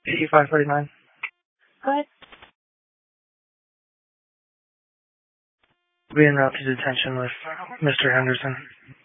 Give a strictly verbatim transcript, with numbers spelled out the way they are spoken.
eighty-five thirty-nine. What? We en route to detention with Mister Henderson.